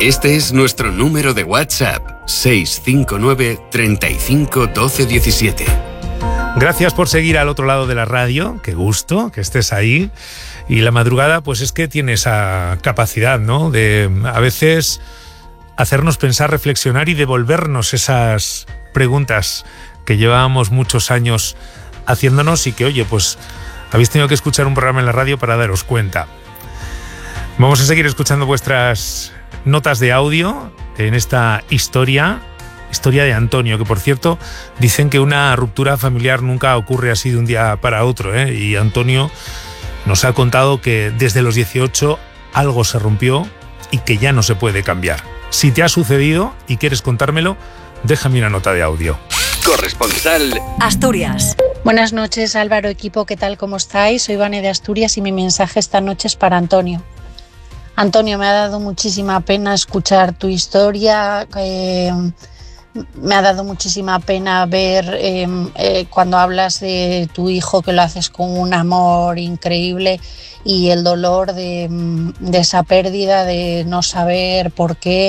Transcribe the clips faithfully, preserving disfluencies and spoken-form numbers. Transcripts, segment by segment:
Este es nuestro número de WhatsApp, seis cinco nueve, treinta y cinco, doce, diecisiete. Gracias por seguir al otro lado de la radio, qué gusto que estés ahí. Y la madrugada, pues es que tiene esa capacidad, ¿no?, de a veces hacernos pensar, reflexionar y devolvernos esas preguntas que llevábamos muchos años haciéndonos y que, oye, pues habéis tenido que escuchar un programa en la radio para daros cuenta. Vamos a seguir escuchando vuestras notas de audio en esta historia, historia de Antonio, que por cierto dicen que una ruptura familiar nunca ocurre así de un día para otro, ¿eh? Y Antonio nos ha contado que desde los dieciocho algo se rompió y que ya no se puede cambiar. Si te ha sucedido y quieres contármelo, déjame una nota de audio. Corresponsal Asturias. Buenas noches, Álvaro, equipo, ¿qué tal? ¿Cómo estáis? Soy Vane de Asturias y mi mensaje esta noche es para Antonio. Antonio, me ha dado muchísima pena escuchar tu historia, eh, me ha dado muchísima pena ver eh, eh, cuando hablas de tu hijo, que lo haces con un amor increíble, y el dolor de, de esa pérdida, de no saber por qué,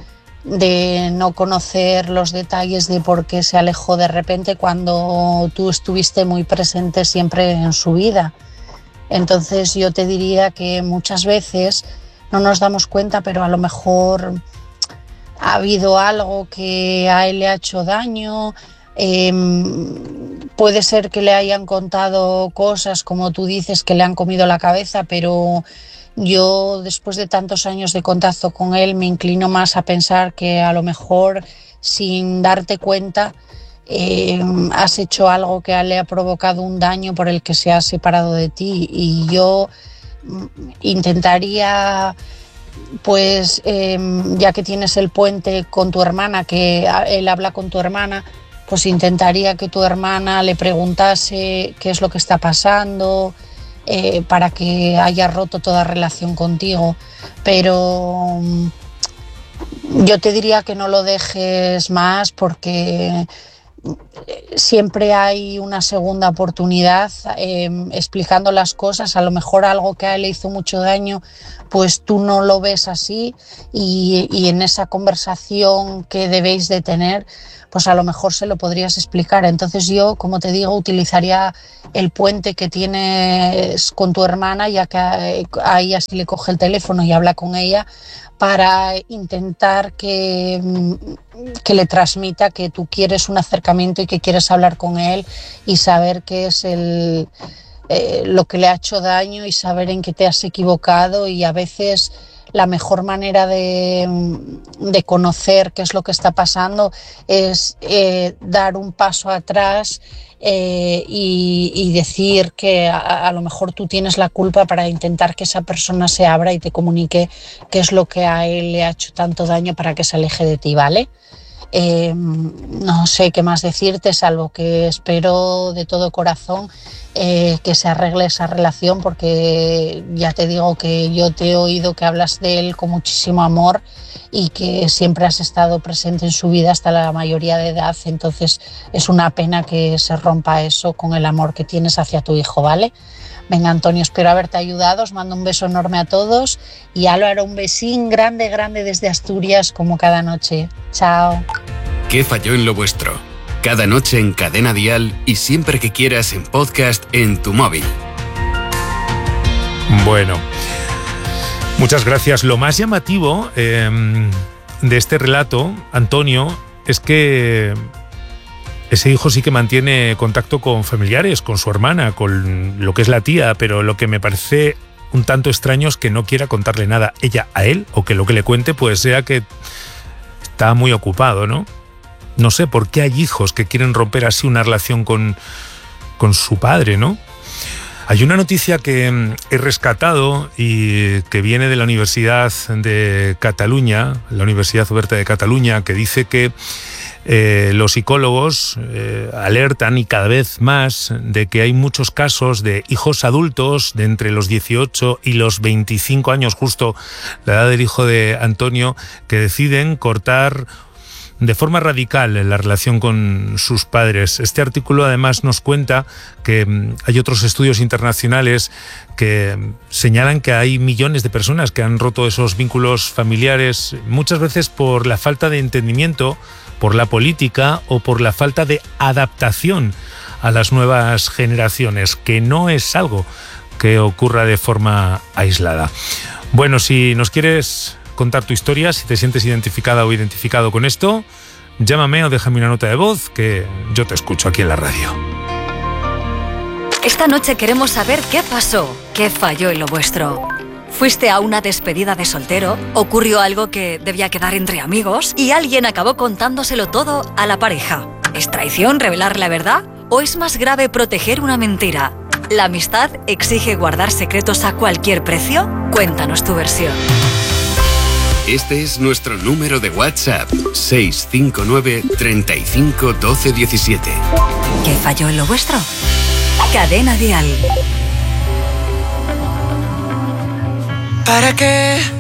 de no conocer los detalles de por qué se alejó de repente cuando tú estuviste muy presente siempre en su vida. Entonces yo te diría que muchas veces no nos damos cuenta, pero a lo mejor ha habido algo que a él le ha hecho daño. Eh, puede ser que le hayan contado cosas, como tú dices, que le han comido la cabeza, pero yo, después de tantos años de contacto con él, me inclino más a pensar que a lo mejor, sin darte cuenta, eh, has hecho algo que le ha provocado un daño por el que se ha separado de ti. Y yo intentaría, pues eh, ya que tienes el puente con tu hermana, que él habla con tu hermana, pues intentaría que tu hermana le preguntase qué es lo que está pasando, eh, para que haya roto toda relación contigo. Pero yo te diría que no lo dejes más, porque siempre hay una segunda oportunidad, eh, explicando las cosas. A lo mejor algo que a él le hizo mucho daño, pues tú no lo ves así, y, y en esa conversación que debéis de tener, pues a lo mejor se lo podrías explicar. Entonces yo, como te digo, utilizaría el puente que tienes con tu hermana, ya que a ella sí le coge el teléfono y habla con ella, para intentar que, que le transmita que tú quieres un acercamiento y que quieres hablar con él y saber qué es el, eh, lo que le ha hecho daño, y saber en qué te has equivocado. Y a veces la mejor manera de, de conocer qué es lo que está pasando es eh, dar un paso atrás, eh, y, y decir que a, a lo mejor tú tienes la culpa, para intentar que esa persona se abra y te comunique qué es lo que a él le ha hecho tanto daño, para que se aleje de ti, ¿vale? Eh, no sé qué más decirte, salvo que espero de todo corazón eh, que se arregle esa relación, porque ya te digo que yo te he oído que hablas de él con muchísimo amor y que siempre has estado presente en su vida hasta la mayoría de edad. Entonces es una pena que se rompa eso con el amor que tienes hacia tu hijo, ¿vale? Venga, Antonio, espero haberte ayudado, os mando un beso enorme a todos, y Álvaro, un besín grande, grande desde Asturias, como cada noche. Chao. ¿Qué falló en lo vuestro? Cada noche en Cadena Dial, y siempre que quieras en podcast en tu móvil. Bueno, muchas gracias. Lo más llamativo eh, de este relato, Antonio, es que ese hijo sí que mantiene contacto con familiares, con su hermana, con lo que es la tía, pero lo que me parece un tanto extraño es que no quiera contarle nada ella a él, o que lo que le cuente pues sea que está muy ocupado, ¿no? No sé por qué hay hijos que quieren romper así una relación con, con su padre, ¿no? Hay una noticia que he rescatado y que viene de la Universidad de Cataluña, la Universidad Oberta de Cataluña, que dice que Eh, los psicólogos eh, alertan, y cada vez más, de que hay muchos casos de hijos adultos de entre los dieciocho y los veinticinco años, justo la edad del hijo de Antonio, que deciden cortar de forma radical en la relación con sus padres. Este artículo además nos cuenta que hay otros estudios internacionales que señalan que hay millones de personas que han roto esos vínculos familiares, muchas veces por la falta de entendimiento, por la política o por la falta de adaptación a las nuevas generaciones, que no es algo que ocurra de forma aislada. Bueno, si nos quieres contar tu historia, si te sientes identificada o identificado con esto, llámame o déjame una nota de voz que yo te escucho aquí en la radio. Esta noche queremos saber qué pasó, qué falló en lo vuestro. ¿Fuiste a una despedida de soltero? ¿Ocurrió algo que debía quedar entre amigos? ¿Y alguien acabó contándoselo todo a la pareja? ¿Es traición revelar la verdad? ¿O es más grave proteger una mentira? ¿La amistad exige guardar secretos a cualquier precio? Cuéntanos tu versión. Este es nuestro número de WhatsApp, seis cinco nueve, treinta y cinco, doce, diecisiete. ¿Qué falló en lo vuestro? Cadena Dial. ¿Para qué